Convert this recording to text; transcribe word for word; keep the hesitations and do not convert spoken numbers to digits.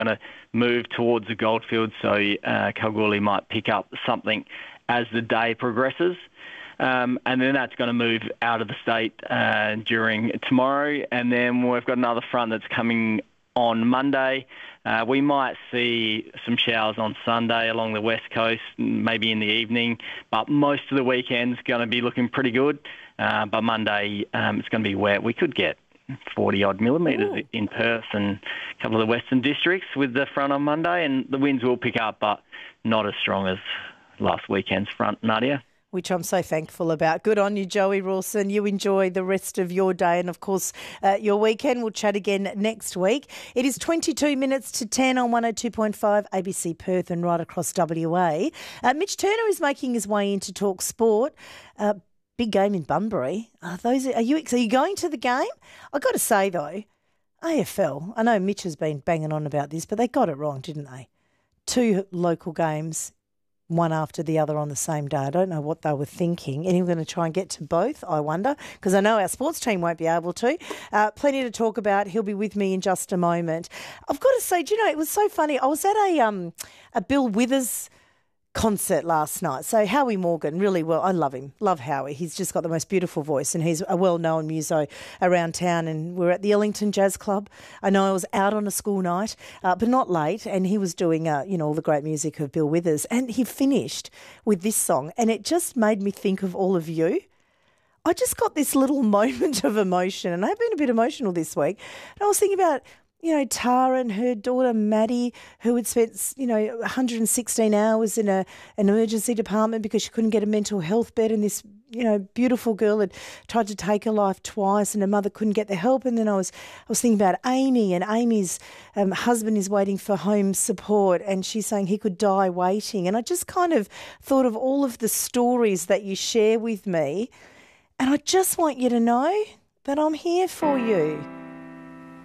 going to move towards the Goldfields, so uh, Kalgoorlie might pick up something as the day progresses. Um, and then that's going to move out of the state uh, during tomorrow. And then we've got another front that's coming on Monday. Uh, we might see some showers on Sunday along the west coast, maybe in the evening. But most of the weekend's going to be looking pretty good. Uh, but Monday, um, it's going to be wet. We could get forty-odd millimetres Ooh. in Perth and a couple of the western districts with the front on Monday. And the winds will pick up, but not as strong as last weekend's front, Nadia. Which I'm so thankful about. Good on you, Joey Rawson. You enjoy the rest of your day and, of course, uh, your weekend. We'll chat again next week. It is twenty-two minutes to ten on one oh two point five A B C Perth and right across W A. Uh, Mitch Turner is making his way in to talk sport. Uh, big game in Bunbury. Are, those, are, you, are you going to the game? I've got to say, though, A F L, I know Mitch has been banging on about this, but they got it wrong, didn't they? Two local games, one after the other on the same day. I don't know what they were thinking. And we're going to try and get to both, I wonder, because I know our sports team won't be able to. Uh, plenty to talk about. He'll be with me in just a moment. I've got to say, do you know, it was so funny. I was at a um a Bill Withers concert last night. So Howie Morgan, really well. I love him. Love Howie. He's just got the most beautiful voice and he's a well-known muso around town. And we're at the Ellington Jazz Club. I know I was out on a school night, uh, but not late. And he was doing, uh, you know, all the great music of Bill Withers. And he finished with this song and it just made me think of all of you. I just got this little moment of emotion and I've been a bit emotional this week. And I was thinking about, you know, Tara and her daughter Maddie, who had spent, you know, one hundred sixteen hours in a an emergency department because she couldn't get a mental health bed, and this, you know, beautiful girl had tried to take her life twice, and her mother couldn't get the help. And then I was, I was thinking about Amy, and Amy's um, husband is waiting for home support, and she's saying he could die waiting. And I just kind of thought of all of the stories that you share with me, and I just want you to know that I'm here for you.